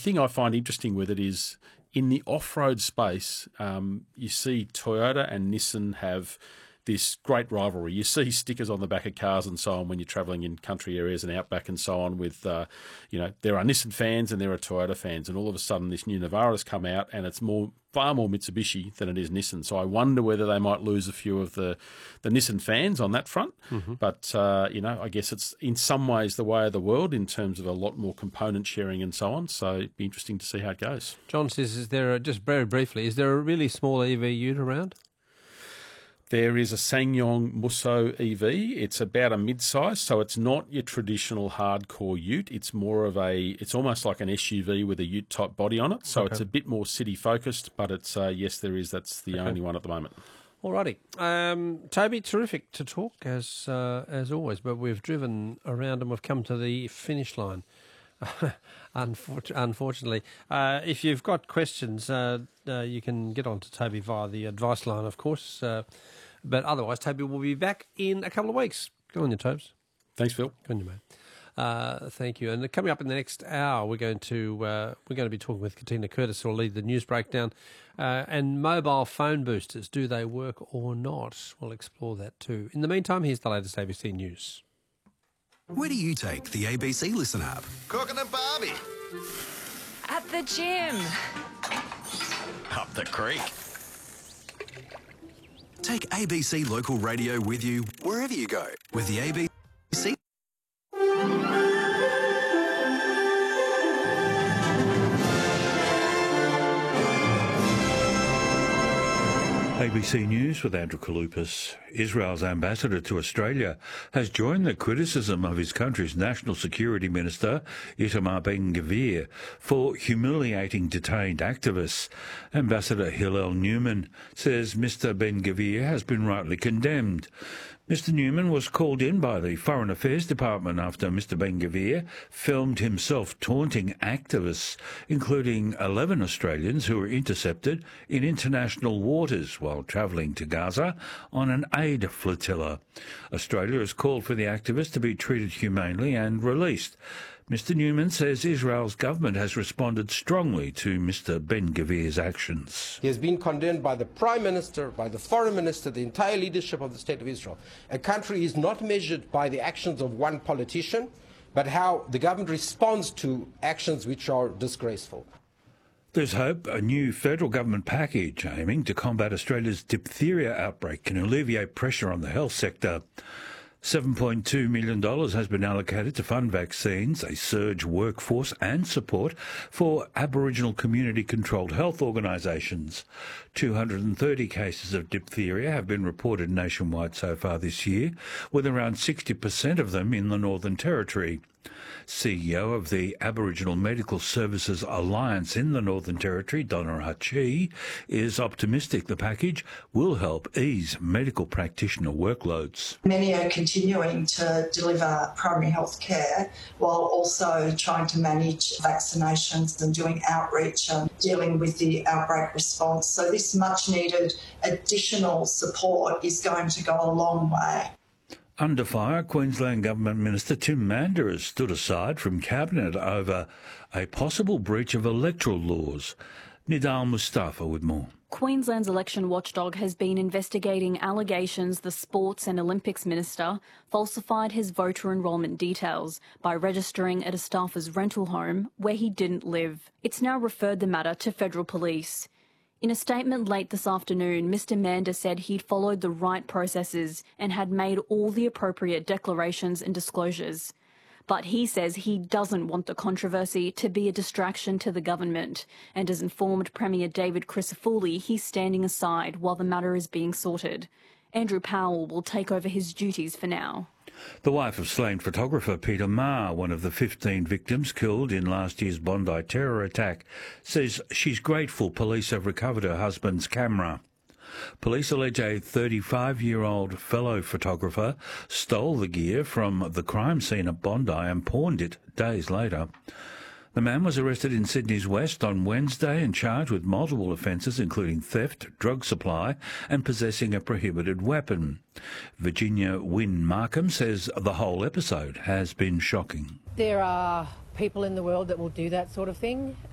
thing I find interesting with it is in the off-road space, you see Toyota and Nissan have this great rivalry. You see stickers on the back of cars and so on when you're travelling in country areas and outback and so on with, there are Nissan fans and there are Toyota fans, and all of a sudden this new Navara's come out and it's far more Mitsubishi than it is Nissan. So I wonder whether they might lose a few of the Nissan fans on that front. Mm-hmm. But, I guess it's in some ways the way of the world in terms of a lot more component sharing and so on. So it'd be interesting to see how it goes. John says, just very briefly, is there a really small EV ute around? There is a SsangYong Musso EV. It's about a mid-size, so it's not your traditional hardcore ute. It's more of it's almost like an SUV with a ute-type body on it. So It's a bit more city-focused, but it's, yes, there is. That's the only one at the moment. Alrighty. Toby, terrific to talk as always, but we've driven around and we've come to the finish line. Unfortunately. If you've got questions, you can get on to Toby via the advice line, of course. But otherwise, Toby will be back in a couple of weeks. Go on your Tobes. Thanks, Phil. Go on your mate. Thank you. And coming up in the next hour, we're going to be talking with Katina Curtis, who will lead the news breakdown. And mobile phone boosters, do they work or not? We'll explore that too. In the meantime, here's the latest ABC News. Where do you take the ABC Listen app? Cooking and Barbie. At the gym. Up the creek. Take ABC Local Radio with you wherever you go with the ABC. ABC News with Andrew Kaloupas. Israel's ambassador to Australia has joined the criticism of his country's National Security Minister, Itamar Ben-Gvir, for humiliating detained activists. Ambassador Hillel Newman says Mr Ben-Gvir has been rightly condemned. Mr Newman was called in by the Foreign Affairs Department after Mr Ben-Gvir filmed himself taunting activists, including 11 Australians who were intercepted in international waters while travelling to Gaza on an aid flotilla. Australia has called for the activists to be treated humanely and released. Mr Newman says Israel's government has responded strongly to Mr Ben-Gvir's actions. He has been condemned by the Prime Minister, by the Foreign Minister, the entire leadership of the State of Israel. A country is not measured by the actions of one politician, but how the government responds to actions which are disgraceful. There's hope a new federal government package aiming to combat Australia's diphtheria outbreak can alleviate pressure on the health sector. $7.2 million has been allocated to fund vaccines, a surge workforce and support for Aboriginal community-controlled health organisations. 230 cases of diphtheria have been reported nationwide so far this year, with around 60% of them in the Northern Territory. CEO of the Aboriginal Medical Services Alliance in the Northern Territory, Donna Hachi, is optimistic the package will help ease medical practitioner workloads. Many are continuing to deliver primary health care while also trying to manage vaccinations and doing outreach and dealing with the outbreak response. So this much needed additional support is going to go a long way. Under fire, Queensland Government Minister Tim Mander has stood aside from Cabinet over a possible breach of electoral laws. Nidal Mustafa with more. Queensland's election watchdog has been investigating allegations the Sports and Olympics Minister falsified his voter enrolment details by registering at a staffer's rental home where he didn't live. It's now referred the matter to federal police. In a statement late this afternoon, Mr Mander said he'd followed the right processes and had made all the appropriate declarations and disclosures. But he says he doesn't want the controversy to be a distraction to the government and has informed Premier David Crisafulli he's standing aside while the matter is being sorted. Andrew Powell will take over his duties for now. The wife of slain photographer Peter Maher, one of the 15 victims killed in last year's Bondi terror attack, says she's grateful police have recovered her husband's camera. Police allege a 35-year-old fellow photographer stole the gear from the crime scene at Bondi and pawned it days later. The man was arrested in Sydney's West on Wednesday and charged with multiple offences including theft, drug supply and possessing a prohibited weapon. Virginia Wynne Markham says the whole episode has been shocking. There are people in the world that will do that sort of thing.